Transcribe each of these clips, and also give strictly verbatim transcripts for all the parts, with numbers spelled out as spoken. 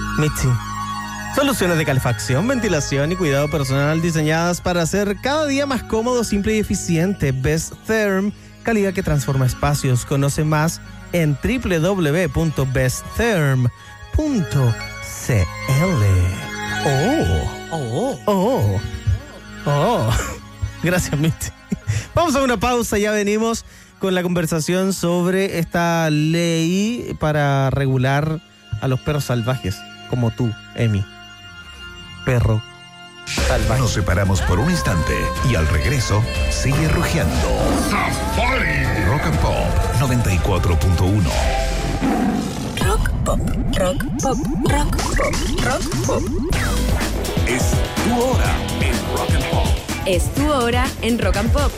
Mitzi. Soluciones de calefacción, ventilación y cuidado personal diseñadas para hacer cada día más cómodo, simple y eficiente. Best Therm, calidad que transforma espacios. Conoce más en doble u doble u doble u punto best therm punto c l. Oh, oh, oh, oh. Gracias, Mitzi. Vamos a una pausa, ya venimos con la conversación sobre esta ley para regular a los perros salvajes, como tú, Emi. Perro salvaje. Nos separamos por un instante y al regreso sigue rugiendo. Safari. Rock and Pop noventa y cuatro punto uno. Rock pop, rock pop, rock pop, rock pop. Es tu hora en Rock and Pop. Es tu hora en Rock and Pop.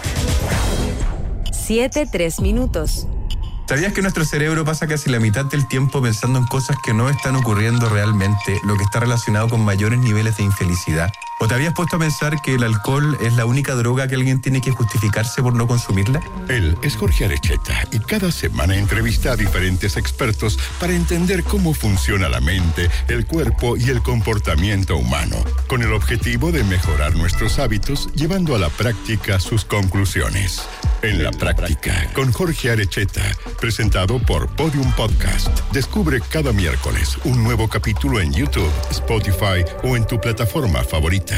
Siete, tres minutos. ¿Sabías que nuestro cerebro pasa casi la mitad del tiempo pensando en cosas que no están ocurriendo realmente, lo que está relacionado con mayores niveles de infelicidad? ¿O te habías puesto a pensar que el alcohol es la única droga que alguien tiene que justificarse por no consumirla? Él es Jorge Arecheta y cada semana entrevista a diferentes expertos para entender cómo funciona la mente, el cuerpo y el comportamiento humano, con el objetivo de mejorar nuestros hábitos, llevando a la práctica sus conclusiones. En la práctica, con Jorge Arecheta, presentado por Podium Podcast. Descubre cada miércoles un nuevo capítulo en YouTube, Spotify o en tu plataforma favorita.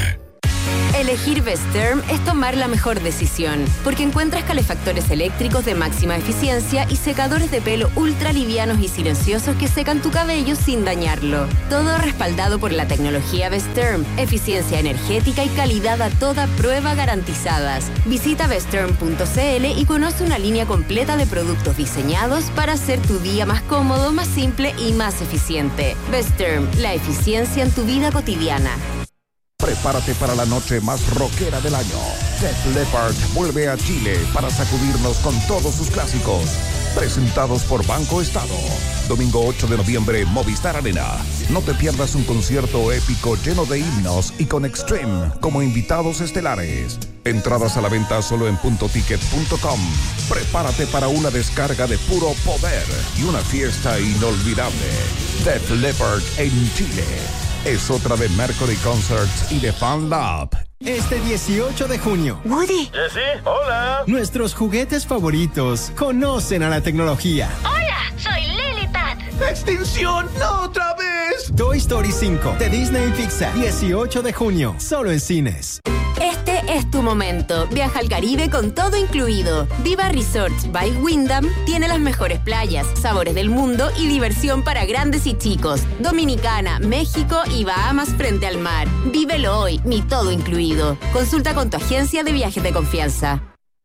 Elegir Best Therm es tomar la mejor decisión, porque encuentras calefactores eléctricos de máxima eficiencia y secadores de pelo ultra livianos y silenciosos que secan tu cabello sin dañarlo. Todo respaldado por la tecnología Best Therm, eficiencia energética y calidad a toda prueba garantizadas. Visita best therm punto c l y conoce una línea completa de productos diseñados para hacer tu día más cómodo, más simple y más eficiente. Best Therm, la eficiencia en tu vida cotidiana. Prepárate para la noche más rockera del año. Def Leppard vuelve a Chile para sacudirnos con todos sus clásicos. Presentados por Banco Estado. Domingo ocho de noviembre, Movistar Arena. No te pierdas un concierto épico lleno de himnos y con Extreme como invitados estelares. Entradas a la venta solo en punto ticket punto com. Prepárate para una descarga de puro poder y una fiesta inolvidable. Def Leppard en Chile. Es otra de Mercury Concerts y de Fan Lab. Este dieciocho de junio. Woody. Jessy, hola. Nuestros juguetes favoritos conocen a la tecnología. Hola, soy Lilipad. ¡Extinción! ¡No otra vez! Toy Story cinco de Disney Pixar. dieciocho de junio. Solo en cines. Este es tu momento. Viaja al Caribe con todo incluido. Viva Resorts by Wyndham tiene las mejores playas, sabores del mundo y diversión para grandes y chicos. Dominicana, México y Bahamas frente al mar. Vívelo hoy, mi todo incluido. Consulta con tu agencia de viajes de confianza.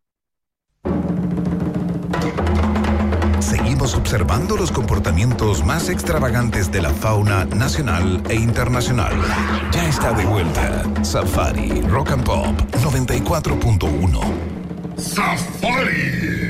Seguimos observando los comportamientos más extravagantes de la fauna nacional e internacional. Ya está de vuelta Safari Rock and Pop noventa y cuatro punto uno. Safari.